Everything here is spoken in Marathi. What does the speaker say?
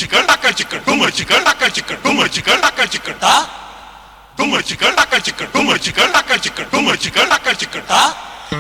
चिकन टाका चिकन डुमर चिकन टाका चिकन डुमर चिकन टाका चिकन ता डुमर चिकन टाका चिकन डुमर चिकन टाका चिकन डुमर चिकन टाका चिकन ता